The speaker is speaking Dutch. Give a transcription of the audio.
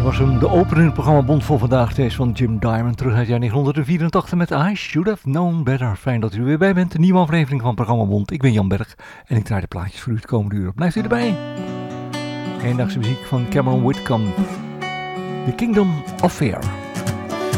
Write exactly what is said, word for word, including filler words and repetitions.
Was hem de opener in het programma Bond voor vandaag. Deze van Jim Diamond terug uit jaar negentien vierentachtig met I Should Have Known Better. Fijn dat u er weer bij bent. Een nieuwe aflevering van het programma Bond. Ik ben Jan Berg en ik draai de plaatjes voor u het komende uur. Blijft u erbij. Eendagse muziek van Cameron Whitcomb. The Kingdom of Fear.